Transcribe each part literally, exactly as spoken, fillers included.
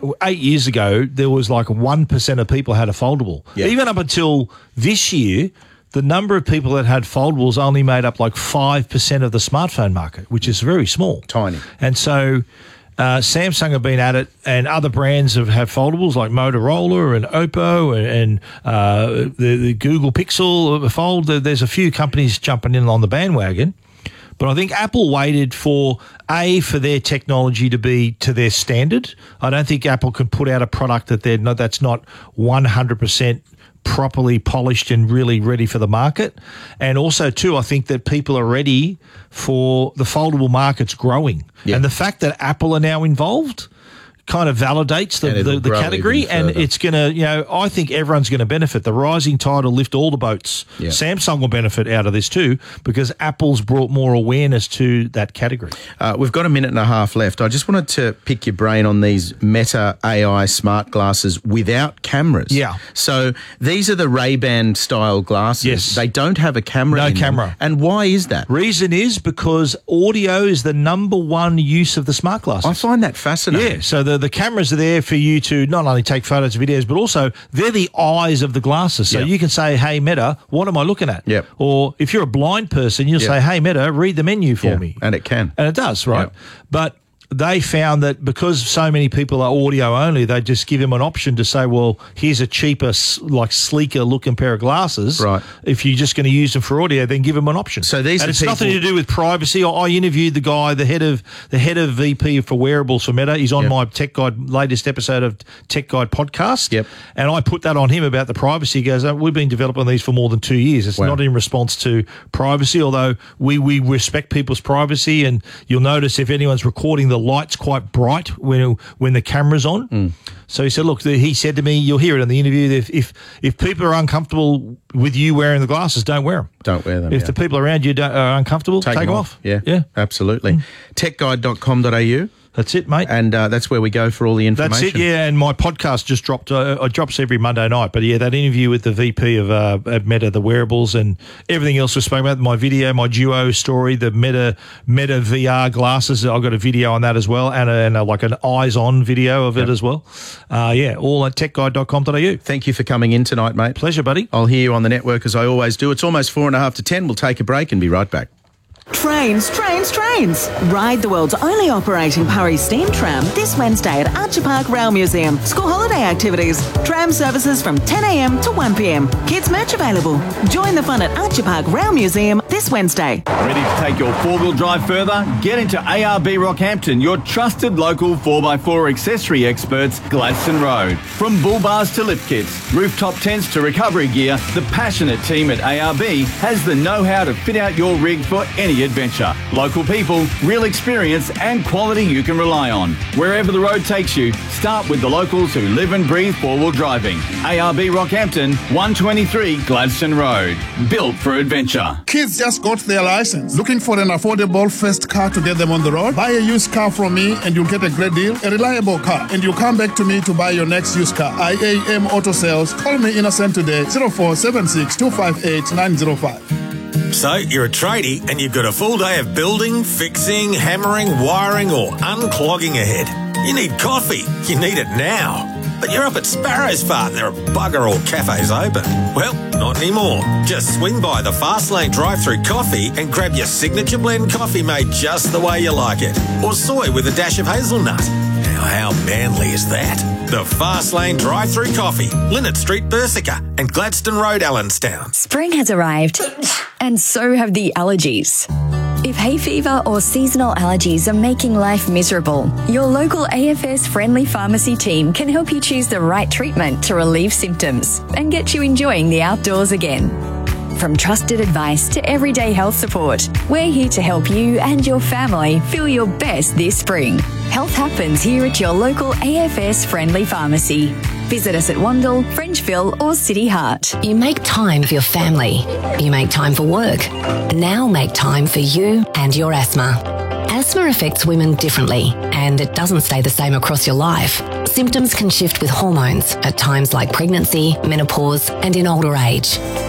eight years ago, there was like one percent of people had a foldable. Yeah. Even up until this year, the number of people that had foldables only made up like five percent of the smartphone market, which is very small. Tiny. And so uh, Samsung have been at it, and other brands have had foldables like Motorola and Oppo and, and uh, the, the Google Pixel Fold. There's a few companies jumping in on the bandwagon. But I think Apple waited for, A, for their technology to be to their standard. I don't think Apple can put out a product that they're not, that's not one hundred percent properly polished and really ready for the market. And also, too, I think that people are ready for the foldable markets growing. Yeah. And the fact that Apple are now involved kind of validates the, the, the category, and it's going to, you know, I think everyone's going to benefit. The rising tide will lift all the boats. Yeah. Samsung will benefit out of this too, because Apple's brought more awareness to that category. Uh, we've got a minute and a half left. I just wanted to pick your brain on these Meta A I smart glasses without cameras. Yeah. So these are the Ray-Ban style glasses. Yes. They don't have a camera No in them. camera. And why is that? Reason is because audio is the number one use of the smart glasses. I find that fascinating. Yeah, so the, the cameras are there for you to not only take photos and videos, but also they're the eyes of the glasses. So Yep. you can say, hey, Meta, what am I looking at? Yep. Or if you're a blind person, you'll Yep. say, hey, Meta, read the menu for Yeah, me. and it can. And it does, right? Yep. But they found that because so many people are audio only, they just give them an option to say, well, here's a cheaper, s- like sleeker looking pair of glasses. Right. If you're just going to use them for audio, then give them an option. So these and are it's people- nothing to do with privacy. I I interviewed the guy, the head of the head of V P for wearables for Meta. He's on Yep. my Tech Guide latest episode of Tech Guide podcast. Yep. And I put that on him about the privacy. He goes, oh, we've been developing these for more than two years. It's Wow. not in response to privacy, although we, we respect people's privacy. And you'll notice if anyone's recording, the light's quite bright when when the camera's on. Mm. So he said, look, the, he said to me, you'll hear it in the interview, if, if if people are uncomfortable with you wearing the glasses, don't wear them. Don't wear them. If yeah. the people around you don't, are uncomfortable, take, them off. Yeah, Yeah. absolutely. Mm. tech guide dot com dot a u. That's it, mate. And uh, that's where we go for all the information. That's it, yeah. And my podcast just dropped. Uh, it drops every Monday night. But yeah, that interview with the V P of uh, of Meta, the wearables, and everything else we spoke about. My video, my Duo story, the Meta Meta V R glasses. I've got a video on that as well, and, a, and a, like an eyes-on video of yep. it as well. Uh, yeah, all at tech guide dot com dot a u. Thank you for coming in tonight, mate. Pleasure, buddy. I'll hear you on the network as I always do. It's almost four and a half to ten. We'll take a break and be right back. Trains, trains, trains. Ride the world's only operating Purry steam tram this Wednesday at Archer Park Rail Museum. School holiday activities. Tram services from ten a m to one p m. Kids merch available. Join the fun at Archer Park Rail Museum this Wednesday. Ready to take your four-wheel drive further? Get into A R B Rockhampton, your trusted local four by four accessory experts, Gladstone Road. From bull bars to lift kits, rooftop tents to recovery gear, the passionate team at A R B has the know-how to fit out your rig for any adventure. Local people, real experience and quality you can rely on. Wherever the road takes you, start with the locals who live and breathe four-wheel driving. A R B Rockhampton, one twenty-three Gladstone Road. Built for adventure. Kids just got their license. Looking for an affordable first car to get them on the road? Buy a used car from me and you'll get a great deal, a reliable car, and you'll come back to me to buy your next used car. I A M Auto Sales. Call me Innocent today, zero four seven six two five eight nine zero five. So you're a tradie and you've got a full day of building, fixing, hammering, wiring or unclogging ahead. You need coffee. You need it now. But you're up at Sparrow's Fart and there are bugger all cafes open. Well, not anymore. Just swing by the Fastlane drive-through coffee and grab your signature blend coffee made just the way you like it. Or soy with a dash of hazelnut. Now, how manly is that? The Fastlane drive-through coffee, Linnet Street, Bersica, and Gladstone Road, Allenstown. Spring has arrived, and so have the allergies. If hay fever or seasonal allergies are making life miserable, your local A F S friendly pharmacy team can help you choose the right treatment to relieve symptoms and get you enjoying the outdoors again. From trusted advice to everyday health support, we're here to help you and your family feel your best this spring. Health happens here at your local A F S friendly pharmacy. Visit us at Wandle, Frenchville or City Heart. You make time for your family. You make time for work. Now make time for you and your asthma. Asthma affects women differently and it doesn't stay the same across your life. Symptoms can shift with hormones at times like pregnancy, menopause and in older age.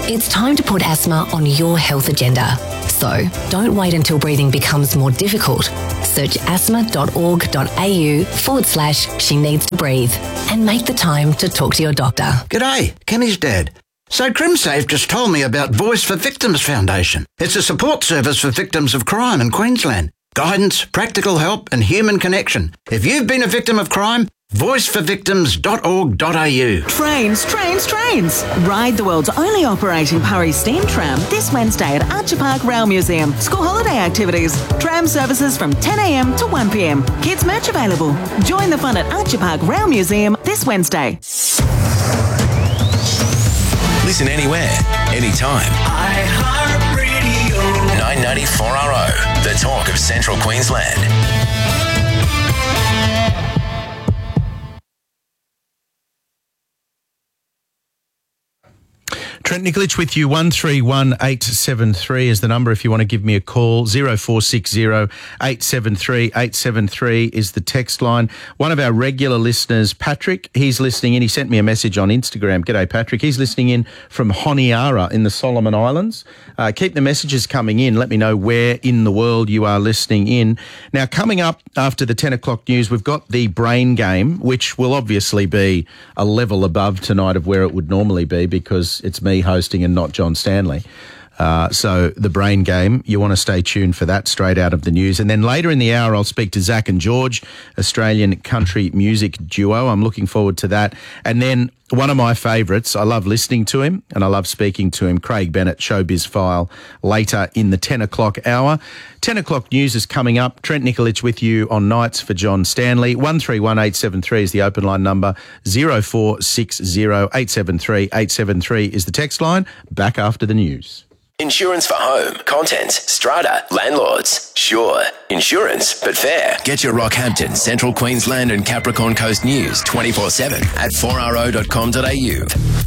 It's time to put asthma on your health agenda. So don't wait until breathing becomes more difficult. Search asthma.org.au forward slash she needs to breathe and make the time to talk to your doctor. G'day, Kenny's dad. So CrimSafe just told me about Voice for Victims Foundation. It's a support service for victims of crime in Queensland. Guidance, practical help and human connection. If you've been a victim of crime, voice for victims dot org dot a u. Trains, trains, trains. Ride the world's only operating Purry Steam Tram this Wednesday at Archer Park Rail Museum. School holiday activities. Tram services from ten a m to one p m. Kids merch available. Join the fun at Archer Park Rail Museum this Wednesday. Listen anywhere, anytime. iHeartRadio. nine ninety-four R O, the talk of Central Queensland. Trent Nikolic with you. one three one eight seven three is the number if you want to give me a call. zero four six zero eight seven three eight seven three is the text line. One of our regular listeners, Patrick, he's listening in. He sent me a message on Instagram. G'day, Patrick. He's listening in from Honiara in the Solomon Islands. Uh, keep the messages coming in. Let me know where in the world you are listening in. Now, coming up after the ten o'clock news, we've got the Brain Game, which will obviously be a level above tonight of where it would normally be because it's me hosting and not John Stanley. Uh, so the Brain Game, you want to stay tuned for that straight out of the news. And then later in the hour, I'll speak to Zach and George, Australian country music duo. I'm looking forward to that. And then one of my favourites, I love listening to him and I love speaking to him, Craig Bennett, Showbiz File, later in the ten o'clock hour. ten o'clock news is coming up. Trent Nikolic with you on nights for John Stanley. one three one eight seven three is the open line number. zero four six zero eight seven three eight seven three is the text line. Back after the news. Insurance for home, contents, strata, landlords. Sure, insurance, but fair. Get your Rockhampton, Central Queensland and Capricorn Coast news twenty-four seven at four r o dot com dot a u.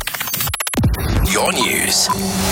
Your news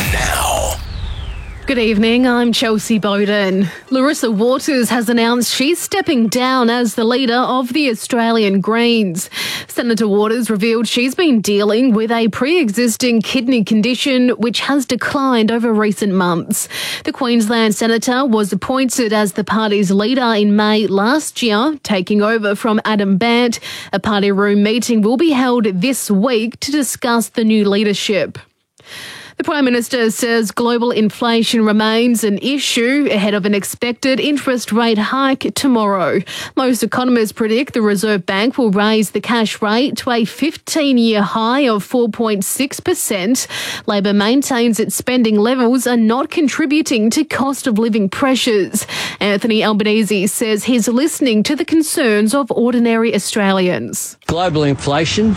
now. Good evening, I'm Chelsea Bowden. Larissa Waters has announced she's stepping down as the leader of the Australian Greens. Senator Waters revealed she's been dealing with a pre-existing kidney condition which has declined over recent months. The Queensland Senator was appointed as the party's leader in May last year, taking over from Adam Bant. A party room meeting will be held this week to discuss the new leadership. The Prime Minister says global inflation remains an issue ahead of an expected interest rate hike tomorrow. Most economists predict the Reserve Bank will raise the cash rate to a fifteen-year high of four point six percent. Labor maintains its spending levels are not contributing to cost of living pressures. Anthony Albanese says he's listening to the concerns of ordinary Australians. Global inflation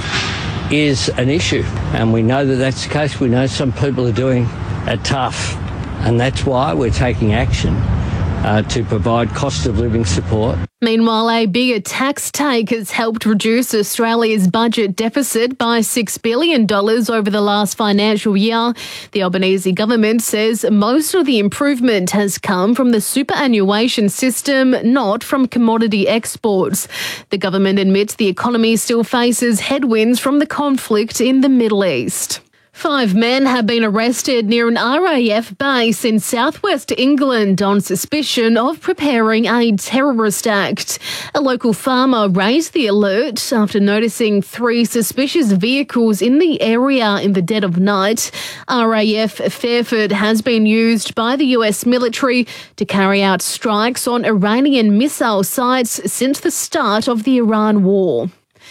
is an issue, and we know that that's the case. We know some people are doing it tough, and that's why we're taking action uh, to provide cost of living support. Meanwhile, a bigger tax take has helped reduce Australia's budget deficit by six billion dollars over the last financial year. The Albanese government says most of the improvement has come from the superannuation system, not from commodity exports. The government admits the economy still faces headwinds from the conflict in the Middle East. Five men have been arrested near an R A F base in southwest England on suspicion of preparing a terrorist act. A local farmer raised the alert after noticing three suspicious vehicles in the area in the dead of night. R A F Fairford has been used by the U S military to carry out strikes on Iranian missile sites since the start of the Iran war.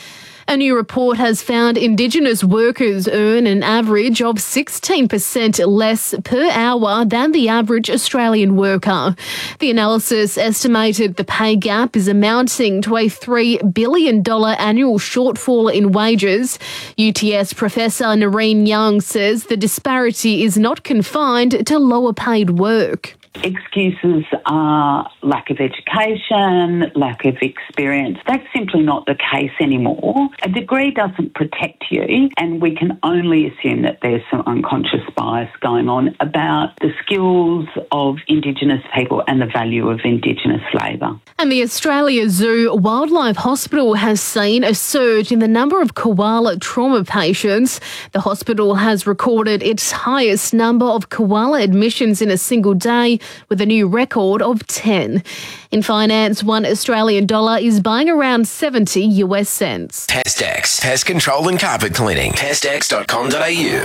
A new report has found Indigenous workers earn an average of sixteen percent less per hour than the average Australian worker. The analysis estimated the pay gap is amounting to a three billion dollars annual shortfall in wages. U T S professor Noreen Young says the disparity is not confined to lower paid work. Excuses are lack of education, lack of experience. That's simply not the case anymore. A degree doesn't protect you, and we can only assume that there's some unconscious bias going on about the skills of Indigenous people and the value of Indigenous labour. And the Australia Zoo Wildlife Hospital has seen a surge in the number of koala trauma patients. The hospital has recorded its highest number of koala admissions in a single day, with a new record of ten. In finance, one Australian dollar is buying around seventy US cents. Testex, pest control and carpet cleaning. Testex dot com dot a u.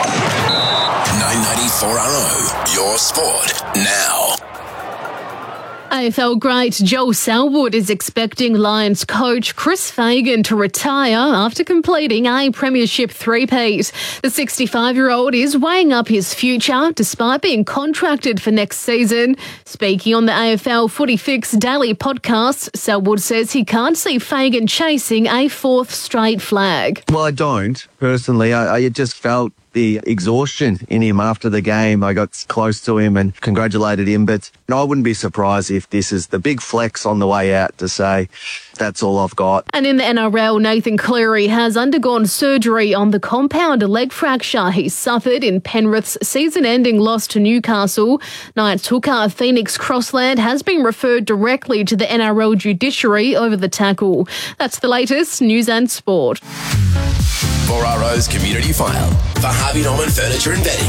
nine ninety-four R O, your sport now. A F L great Joel Selwood is expecting Lions coach Chris Fagan to retire after completing a premiership three-peat. The sixty-five-year-old is weighing up his future despite being contracted for next season. Speaking on the A F L Footy Fix Daily podcast, Selwood says he can't see Fagan chasing a fourth straight flag. Well, I don't, personally. I, I just felt the exhaustion in him after the game. I got close to him and congratulated him, but I wouldn't be surprised if this is the big flex on the way out to say, that's all I've got. And in the N R L, Nathan Cleary has undergone surgery on the compound leg fracture he suffered in Penrith's season-ending loss to Newcastle. Knights hooker Phoenix Crossland has been referred directly to the N R L judiciary over the tackle. That's the latest news and sport. four R O's Community File for Harvey Norman Furniture and Bedding.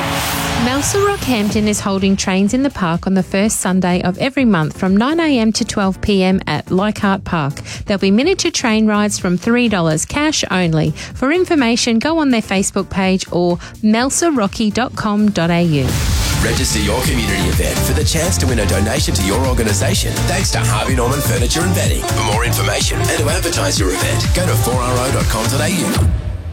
Melsa Rockhampton is holding Trains in the Park on the first Sunday of every month from nine a m to twelve p m at Leichhardt Park. There'll be miniature train rides from three dollars, cash only. For information, go on their Facebook page or melsa rocky dot com dot a u. Register your community event for the chance to win a donation to your organisation thanks to Harvey Norman Furniture and Bedding. For more information and to advertise your event, go to four r o dot com dot a u.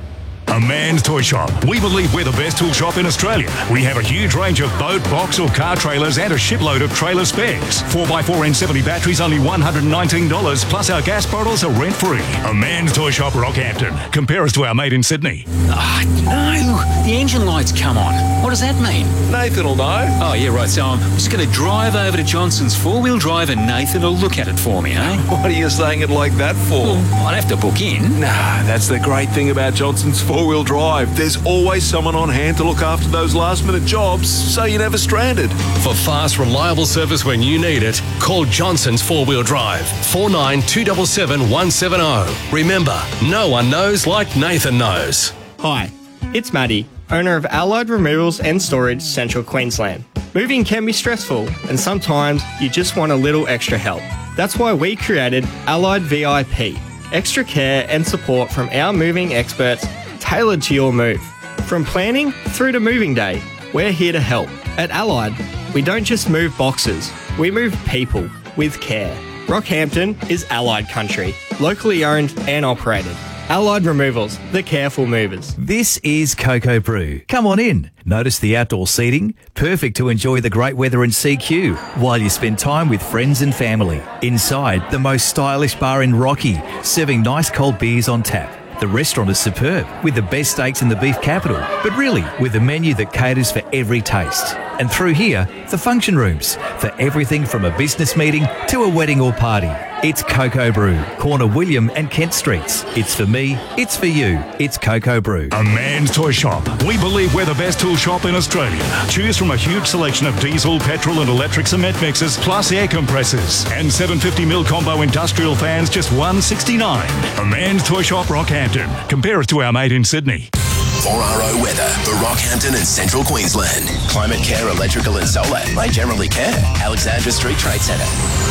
A Man's Toy Shop. We believe we're the best tool shop in Australia. We have a huge range of boat, box or car trailers and a shipload of trailer spares. four by four N seventy batteries only one hundred nineteen dollars, plus our gas bottles are rent-free. A Man's Toy Shop, Rockhampton. Compare us to our mate in Sydney. Ah, oh, no. The engine lights come on. What does that mean? Nathan will know. Oh, yeah, right. So I'm just going to drive over to Johnson's four-wheel drive and Nathan will look at it for me, eh? What are you saying it like that for? Well, I'd have to book in. Nah, that's the great thing about Johnson's four-wheel drive. There's always someone on hand to look after those last-minute jobs, so you're never stranded. For fast, reliable service when you need it, call Johnson's four-wheel drive, four nine two seven seven one seven zero. Remember, no one knows like Nathan knows. Hi, it's Maddie, owner of Allied Removals and Storage, Central Queensland. Moving can be stressful, and sometimes you just want a little extra help. That's why we created Allied V I P, extra care and support from our moving experts tailored to your move. From planning through to moving day, we're here to help. At Allied, we don't just move boxes, we move people with care. Rockhampton is Allied country, locally owned and operated. Allied Removals, the careful movers. This is Cocoa Brew. Come on in. Notice the outdoor seating, perfect to enjoy the great weather in C Q while you spend time with friends and family. Inside, the most stylish bar in Rocky, serving nice cold beers on tap. The restaurant is superb, with the best steaks in the beef capital, but really with a menu that caters for every taste. And through here, the function rooms, for everything from a business meeting to a wedding or party. It's Cocoa Brew, corner William and Kent Streets. It's for me, it's for you, it's Cocoa Brew. A Man's Toy Shop. We believe we're the best tool shop in Australia. Choose from a huge selection of diesel, petrol and electric cement mixers, plus air compressors. And seven hundred fifty mil combo industrial fans, just one hundred sixty-nine dollars. A Man's Toy Shop, Rockhampton. Compare us to our mate in Sydney. four R O weather for Rockhampton and Central Queensland. Climate Care Electrical and Solar. They generally care. Alexandra Street Trade Centre.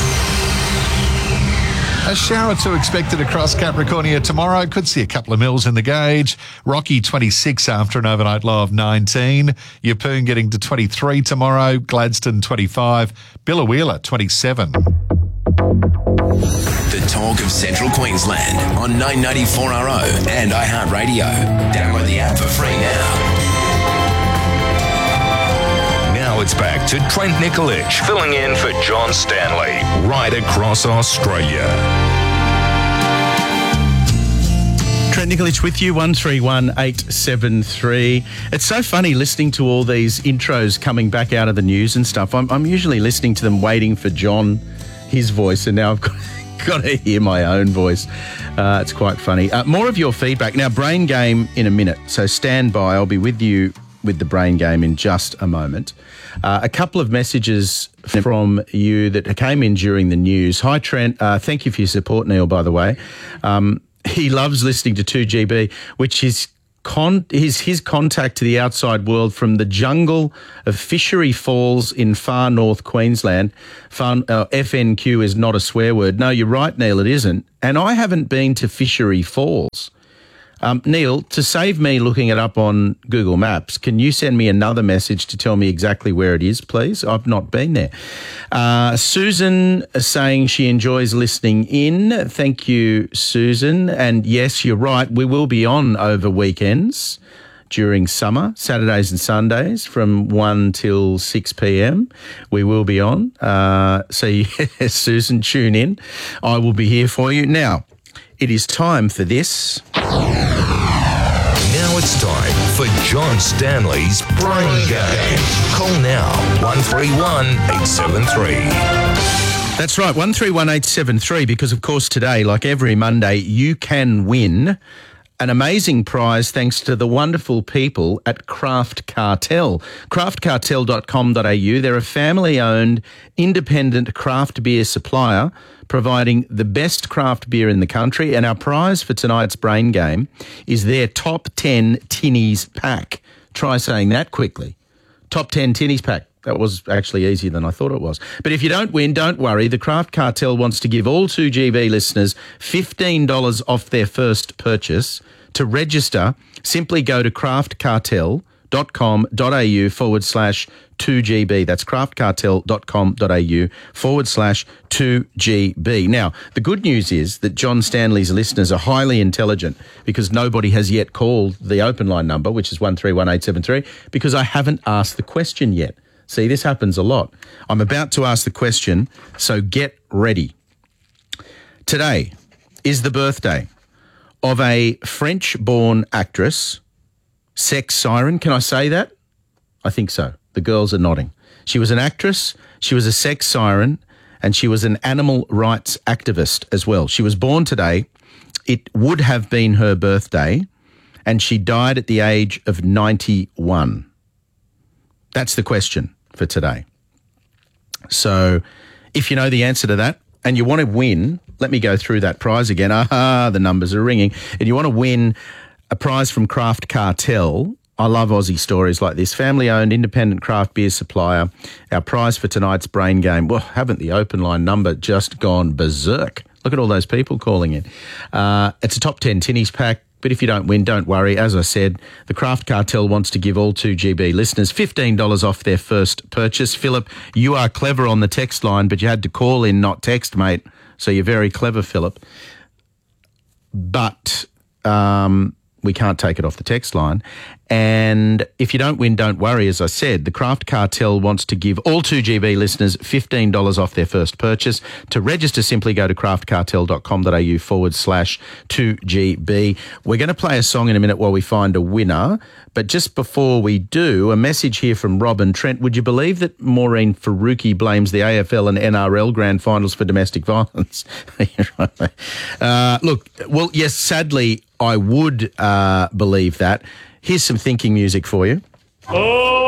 A shower or two expected across Capricornia tomorrow. Could see a couple of mils in the gauge. Rocky twenty-six after an overnight low of nineteen. Yeppoon getting to twenty-three tomorrow. Gladstone twenty-five. Billawheeler twenty-seven. The talk of Central Queensland on nine ninety-four R O and iHeartRadio. Download the app for free now. Now it's back to Trent Nicolich, filling in for John Stanley, right across Australia. Trent Nikolic with you, one three one eight seven three. It's so funny listening to all these intros coming back out of the news and stuff. I'm, I'm usually listening to them waiting for John, his voice, and now I've got, got to hear my own voice. Uh, it's quite funny. Uh, more of your feedback. Now, Brain Game in a minute, so stand by. I'll be with you with the Brain Game in just a moment. Uh, a couple of messages from you that came in during the news. Hi, Trent. Uh, thank you for your support, Neil, by the way. Um, he loves listening to two G B, which is con- his, his contact to the outside world from the jungle of Fishery Falls in far north Queensland. Fun, uh, F N Q is not a swear word. No, you're right, Neil, it isn't. And I haven't been to Fishery Falls. Um, Neil, to save me looking it up on Google Maps, can you send me another message to tell me exactly where it is, please? I've not been there. Uh, Susan is saying she enjoys listening in. Thank you, Susan. And yes, you're right, we will be on over weekends during summer, Saturdays and Sundays from one till six p.m. We will be on. Uh, so, yes, Susan, tune in. I will be here for you. Now, it is time for this. Now it's time for John Stanley's Brain Game. Call now, one three one eight seven three. That's right, one three one eight seven three, because, of course, today, like every Monday, you can win an amazing prize thanks to the wonderful people at Craft Cartel. craft cartel dot com dot a u. They're a family-owned, independent craft beer supplier providing the best craft beer in the country, and our prize for tonight's Brain Game is their Top ten Tinnies Pack. Try saying that quickly. Top ten Tinnies Pack. That was actually easier than I thought it was. But if you don't win, don't worry. The Craft Cartel wants to give all two G B listeners fifteen dollars off their first purchase. To register, simply go to craft cartel dot com dot a u forward slash two G B. That's craft cartel dot com dot a u forward slash two G B. Now, the good news is that John Stanley's listeners are highly intelligent because nobody has yet called the open line number, which is one three one eight seven three, because I haven't asked the question yet. See, this happens a lot. I'm about to ask the question, so get ready. Today is the birthday of a French-born actress, sex siren. Can I say that? I think so. The girls are nodding. She was an actress, she was a sex siren, and she was an animal rights activist as well. She was born today. It would have been her birthday, and she died at the age of ninety-one. That's the question for today. So if you know the answer to that and you want to win, let me go through that prize again. Aha, the numbers are ringing. And you want to win a prize from Craft Cartel. I love Aussie stories like this. Family-owned, independent craft beer supplier. Our prize for tonight's Brain Game. Well, haven't the open line number just gone berserk? Look at all those people calling in. Uh, it's a top ten Tinnies Pack. But if you don't win, don't worry. As I said, the Craft Cartel wants to give all two G B listeners fifteen dollars off their first purchase. Philip, you are clever on the text line, but you had to call in, not text, mate. So you're very clever, Philip. But um, we can't take it off the text line. And if you don't win, don't worry. As I said, the Craft Cartel wants to give all two G B listeners fifteen dollars off their first purchase. To register, simply go to craft cartel dot com dot a u forward slash two G B. We're going to play a song in a minute while we find a winner. But just before we do, a message here from Robin. Trent, would you believe that Maureen Faruqi blames the A F L and N R L grand finals for domestic violence? uh, look, well, yes, sadly, I would uh, believe that. Here's some thinking music for you. Oh!